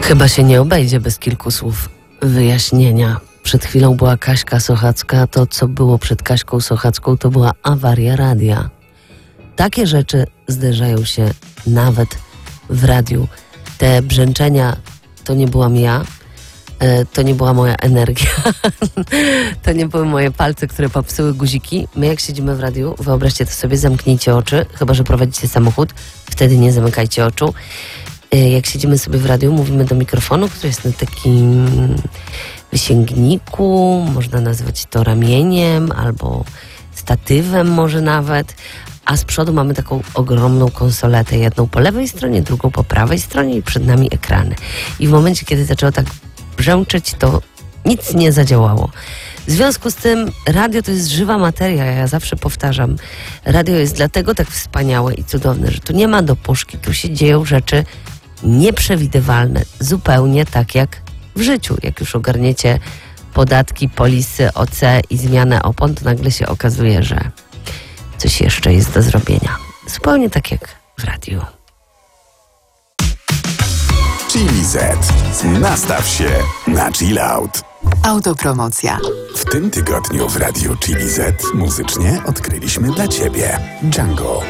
Chyba się nie obejdzie bez kilku słów wyjaśnienia. Przed chwilą była Kaśka Sochacka, to co było przed Kaśką Sochacką to była awaria radia. Takie rzeczy zdarzają się nawet w radiu. Te brzęczenia to nie byłam ja, to nie była moja energia, to nie były moje palce, które popsuły guziki. My jak siedzimy w radiu, wyobraźcie to sobie, zamknijcie oczy, chyba że prowadzicie samochód, wtedy nie zamykajcie oczu. Jak siedzimy sobie w radiu, mówimy do mikrofonu, który jest na takim wysięgniku, można nazwać to ramieniem albo statywem może nawet, a z przodu mamy taką ogromną konsoletę, jedną po lewej stronie, drugą po prawej stronie i przed nami ekrany. I w momencie, kiedy zaczęło tak brzęczeć, to nic nie zadziałało. W związku z tym radio to jest żywa materia, ja zawsze powtarzam. Radio jest dlatego tak wspaniałe i cudowne, że tu nie ma dopuszki, tu się dzieją rzeczy nieprzewidywalne, zupełnie tak jak w życiu. Jak już ogarniecie podatki, polisy, OC i zmianę opon, to nagle się okazuje, że coś jeszcze jest do zrobienia. Zupełnie tak jak w radiu. Chili Z. Nastaw się na chill out. Autopromocja. W tym tygodniu w Radiu Chili Z muzycznie odkryliśmy dla Ciebie Django,